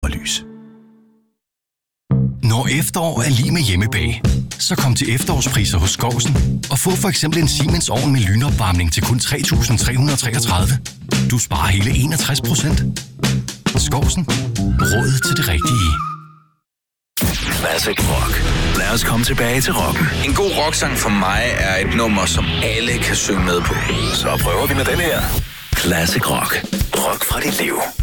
lys. Når efterår er lige med hjemmebag, så kom til efterårspriser hos Skovsen og få for eksempel en Siemens ovn med lynopvarmning til kun 3.333. Du sparer hele 61%. Skovsen. Råd til det rigtige. Classic Rock. Lad os komme tilbage til rocken. En god rocksang for mig er et nummer, som alle kan synge med på. Så prøver vi med den her. Classic Rock. Rock fra dit liv.